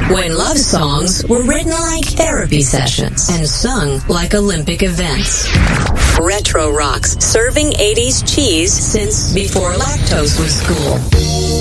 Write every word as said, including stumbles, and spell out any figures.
when love songs were written like therapy sessions and sung like Olympic events. Retro Rocks, serving eighties cheese since before lactose was cool.